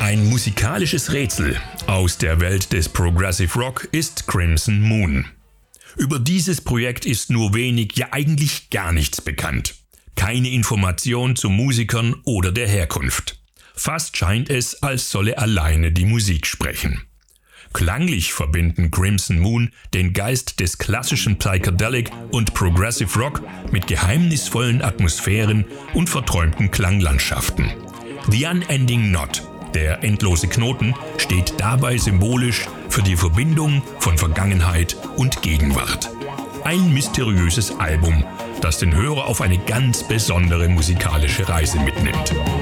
Ein musikalisches Rätsel aus der Welt des Progressive Rock ist Crimson Moon. Über dieses Projekt ist nur wenig, ja eigentlich gar nichts bekannt. Keine Information zu Musikern oder der Herkunft. Fast scheint es, als solle alleine die Musik sprechen. Klanglich verbinden Crimson Moon den Geist des klassischen Psychedelic und Progressive Rock mit geheimnisvollen Atmosphären und verträumten Klanglandschaften. The Unending Knot, der endlose Knoten, steht dabei symbolisch für die Verbindung von Vergangenheit und Gegenwart. Ein mysteriöses Album, das den Hörer auf eine ganz besondere musikalische Reise mitnimmt.